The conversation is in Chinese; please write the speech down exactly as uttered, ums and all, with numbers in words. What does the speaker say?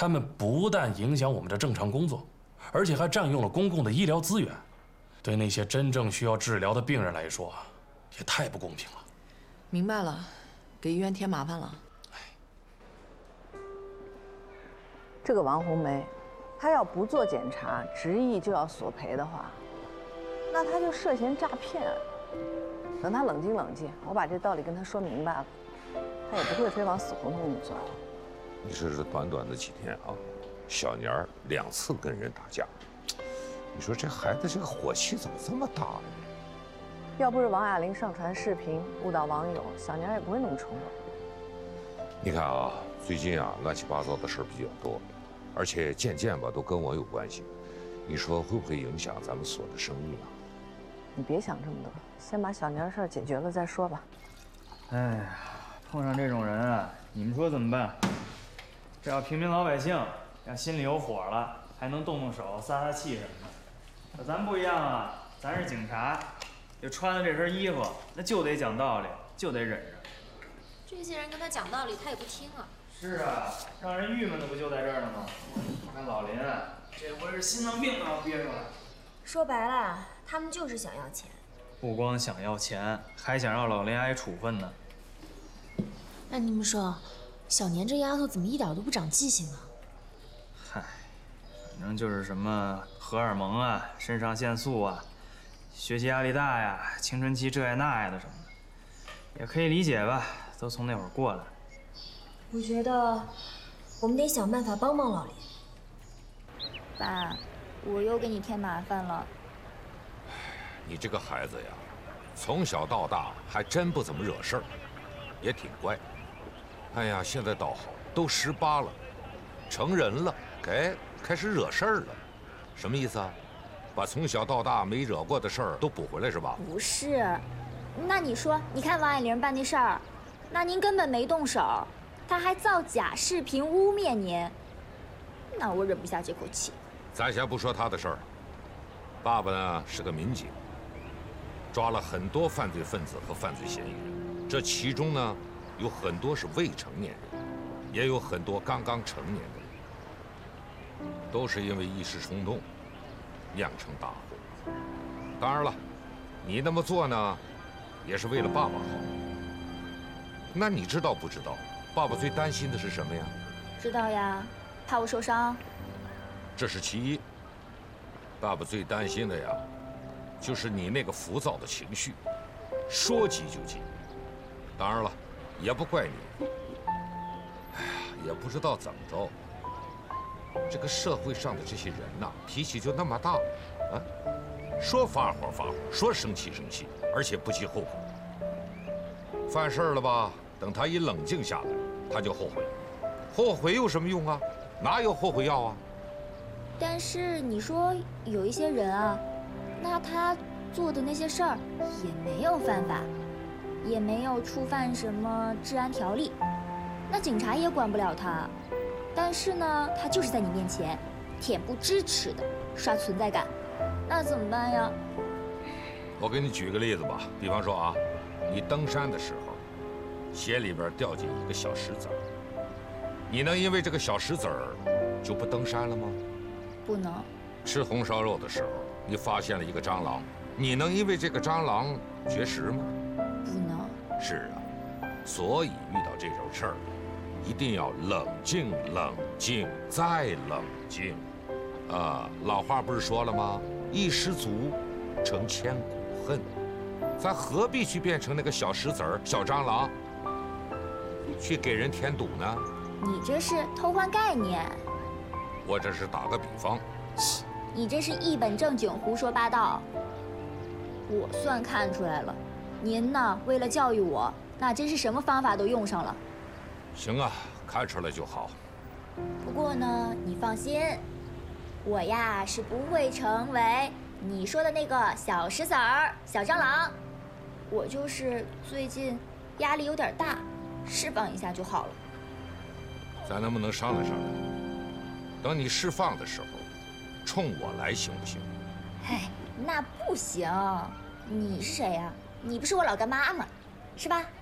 他们不但影响我们的正常工作，而且还占用了公共的医疗资源，对那些真正需要治疗的病人来说，也太不公平了。 明白了，给医院添麻烦了。 这个王红梅，她要不做检查，执意就要索赔的话，那她就涉嫌诈骗。等她冷静冷静，我把这道理跟她说明白了，她也不会非往死胡同里钻。 你说这短短的几天啊，小年儿两次跟人打架，你说这孩子这个火气怎么这么大呢？ 要不是王亚玲上传视频误导网友，小年儿也不会那么冲动。 你看啊，最近啊乱七八糟的事儿比较多，而且渐渐吧都跟我有关系，你说会不会影响咱们所的生意啊？ 你别想这么多，先把小年儿事儿解决了再说吧。 哎呀，碰上这种人啊，你们说怎么办？这要平民老百姓，要心里有火了，还能动动手、撒撒气什么的。可咱不一样啊，咱是警察，就穿的这身衣服，那就得讲道理，就得忍着。 这些人跟他讲道理，他也不听啊。 是啊，让人郁闷的不就在这儿呢吗？我看老林啊，这回是心脏病都要憋出来。 说白了，他们就是想要钱。 不光想要钱，还想让老林挨处分呢。 那你们说，小年这丫头怎么一点都不长记性啊？ 嗨，反正就是什么荷尔蒙啊、肾上腺素啊，学习压力大呀、青春期这呀那呀的什么的，也可以理解吧，都从那会儿过来。 我觉得我们得想办法帮帮老林。 爸，我又给你添麻烦了。 你这个孩子呀，从小到大还真不怎么惹事儿，也挺乖。哎呀，现在倒好，都十八了，成人了，该开始惹事儿了。什么意思啊？把从小到大没惹过的事儿都补回来是吧？ 不是，那你说，你看王爱玲办那事儿，那您根本没动手，她还造假视频污蔑您，那我忍不下这口气。 咱先不说他的事儿，爸爸呢是个民警，抓了很多犯罪分子和犯罪嫌疑人，这其中呢有很多是未成年人，也有很多刚刚成年的人，都是因为一时冲动酿成大祸。当然了，你那么做呢，也是为了爸爸好。那你知道不知道，爸爸最担心的是什么呀？ 知道呀，怕我受伤。 这是其一。爸爸最担心的呀，就是你那个浮躁的情绪，说急就急。当然了，也不怪你。哎呀，也不知道怎么着，这个社会上的这些人呐，脾气就那么大，啊，说发火发火，说生气生气，而且不计后果。犯事儿了吧？等他一冷静下来，他就后悔。后悔有什么用啊？哪有后悔药啊？ 但是你说有一些人啊，那他做的那些事儿也没有犯法，也没有触犯什么治安条例，那警察也管不了他。但是呢，他就是在你面前恬不知耻的刷存在感，那怎么办呀？ 我给你举个例子吧，比方说啊，你登山的时候，鞋里边掉进一个小石子儿，你能因为这个小石子儿就不登山了吗？ 不能。 吃红烧肉的时候，你发现了一个蟑螂，你能因为这个蟑螂绝食吗？ 不能。 是啊，所以遇到这种事儿，一定要冷静、冷静再冷静。啊，老话不是说了吗？一失足成千古恨。咱何必去变成那个小石子儿、小蟑螂，去给人添堵呢？ 你这是偷换概念。 我这是打个比方。 你这是一本正经胡说八道。我算看出来了，您呢为了教育我，那真是什么方法都用上了。 行啊，看出来就好。 不过呢，你放心，我呀是不会成为你说的那个小石子儿、小蟑螂。我就是最近压力有点大，释放一下就好了。 咱能不能商量商量？等你释放的时候，冲我来行不行？ 哎，那不行。你是谁呀？你不是我老干妈吗？是吧？